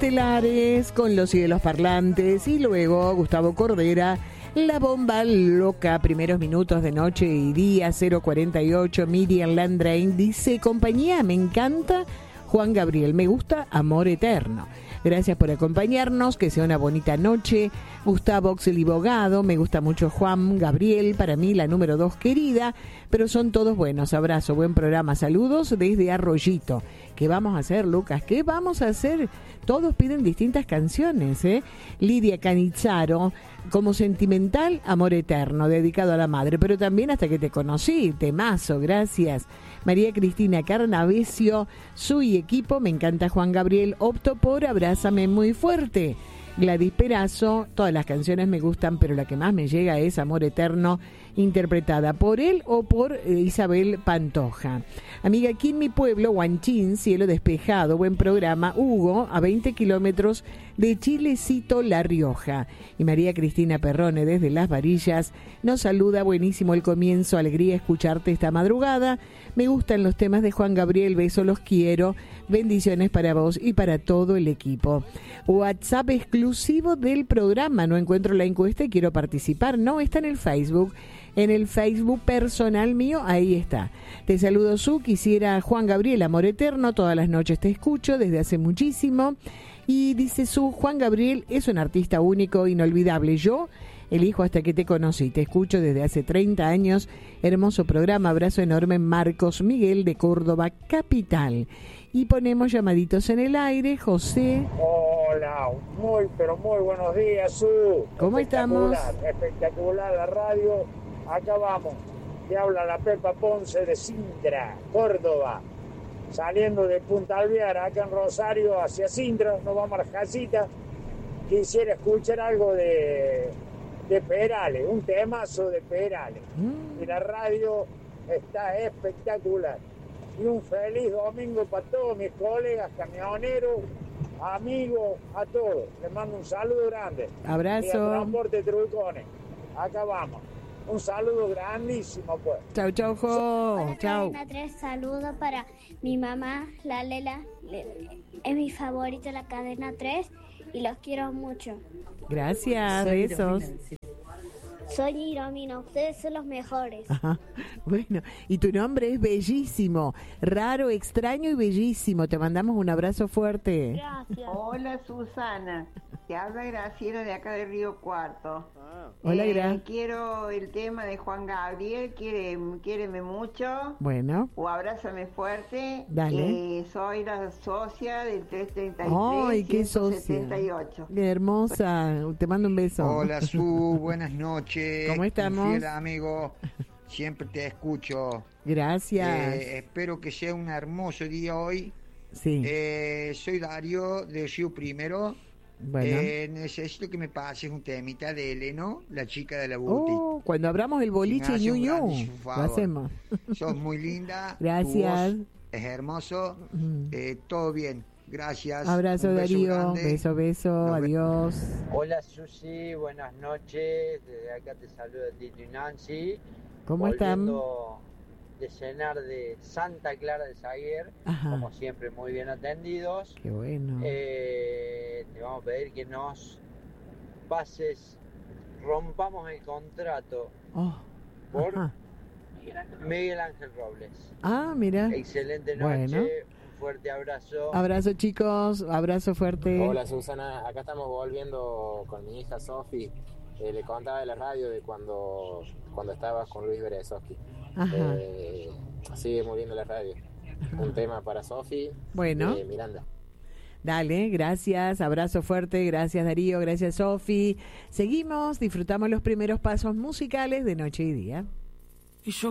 estelares con Los Cielos Parlantes y luego Gustavo Cordera, La Bomba Loca, primeros minutos de Noche y Día, 048. Miriam Landrain dice: compañía, me encanta Juan Gabriel, me gusta Amor Eterno. Gracias por acompañarnos, que sea una bonita noche. Gustavo Oxel Bogado, me gusta mucho Juan Gabriel, para mí la número 2 querida, pero son todos buenos. Abrazo, buen programa, saludos desde Arroyito. ¿Qué vamos a hacer, Lucas? ¿Qué vamos a hacer? Todos piden distintas canciones, ¿eh? Lidia Canizzaro, como Sentimental, Amor Eterno, dedicado a la madre, pero también Hasta que te conocí, temazo, gracias. María Cristina Carnavesio, su y equipo, me encanta Juan Gabriel, opto por Abrázame muy fuerte. Gladys Perazo, todas las canciones me gustan, pero la que más me llega es Amor Eterno, interpretada por él o por Isabel Pantoja. Amiga, aquí en mi pueblo, Huanchín, cielo despejado, buen programa. Hugo, a 20 kilómetros de Chilecito, La Rioja. Y María Cristina Perrone, desde Las Varillas, nos saluda. Buenísimo el comienzo, alegría escucharte esta madrugada. Me gustan los temas de Juan Gabriel, beso, los quiero. Bendiciones para vos y para todo el equipo. WhatsApp exclusivo del programa. No encuentro la encuesta y quiero participar. No, está en el Facebook. En el Facebook personal mío, ahí está. Te saludo, Su. Quisiera Juan Gabriel, Amor Eterno. Todas las noches te escucho desde hace muchísimo. Y dice Su: Juan Gabriel es un artista único, inolvidable. Yo elijo Hasta que te conocí. Te escucho desde hace 30 años. Hermoso programa. Abrazo enorme, Marcos Miguel de Córdoba, capital. Y ponemos llamaditos en el aire. José. Hola, pero muy buenos días, Su. ¿Cómo estamos? Espectacular la radio. Acá vamos. Te habla la Pepa Ponce de Sintra, Córdoba. Saliendo de Punta Alvear, acá en Rosario, hacia Sintra, nos vamos a la casita. Quisiera escuchar algo de Perales, un temazo de Perales. Y la radio está espectacular. Y un feliz domingo para todos mis colegas, camioneros, amigos, a todos. Les mando un saludo grande. Abrazo. Y al Transporte Trucones. Acá vamos. Un saludo grandísimo, pues. Chau, chau, Jo. Chau. Saludo para mi mamá, la Lela. Es mi favorita la cadena 3 y los quiero mucho. Gracias, besos. Soy Iromina, ustedes son los mejores. Ajá. Bueno, y tu nombre es bellísimo, raro, extraño y bellísimo. Te mandamos un abrazo fuerte. Gracias. Hola, Susana. Te habla Graciela de acá de Río Cuarto. Hola, Gra. Quiero el tema de Juan Gabriel, Quiéreme mucho. Bueno. O Abrázame fuerte. Dale. Soy la socia del 333. ¡Ay, qué socia! 178. Qué hermosa. Te mando un beso. Hola, Su. Buenas noches. ¿Cómo estamos? Fiel amigo. Siempre te escucho. Gracias. Espero que sea un hermoso día hoy. Sí. Soy Darío de Río Primero. Bueno. Necesito que me pases un temita de Eleno, la chica de la Boutique. Cuando abramos el boliche Si me hace un Ñu, grandísimo lo favor. hacemos. Sos muy linda. Gracias. Tu voz es hermoso. Todo bien. Gracias. Abrazo, Un beso Darío. grande. Beso. Adiós. Hola, Susi. Buenas noches. Desde acá te saluda Tito y Nancy. ¿Cómo están? Volviendo de cenar de Santa Clara de Zaguer, como siempre muy bien atendidos. Qué bueno. Te vamos a pedir que nos pases, rompamos el contrato por Miguel Ángel Robles. Mira. Excelente noche. Bueno. Un fuerte abrazo. Abrazo, chicos. Abrazo fuerte. Hola, Susana. Acá estamos volviendo con mi hija Sofi. Le contaba de la radio de cuando estabas con Luis Berezovsky. Sigue muy lindo la radio. Un tema para Sofi. Bueno. Miranda. Dale, gracias, abrazo fuerte, gracias Darío, gracias Sofi. Seguimos, disfrutamos los primeros pasos musicales de Noche y Día. Y yo